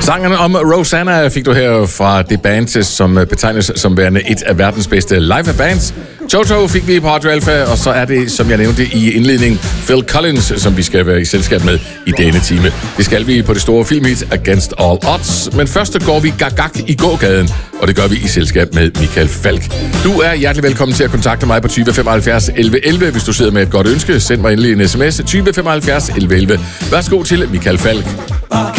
Sangen om Rosanna fik du her fra det band, som betegnes som værende et af verdens bedste live-bands. Toto fik vi på Radio Alpha, og så er det, som jeg nævnte i indledning, Phil Collins, som vi skal være i selskab med i denne time. Det skal vi på det store filmhit Against All Odds, men først går vi gag i gågaden, og det gør vi i selskab med Michael Falch. Du er hjertelig velkommen til at kontakte mig på 20 75 11 11, hvis du sidder med et godt ønske. Send mig endelig en sms 20 75 11 11. Værsgo til Michael Falch.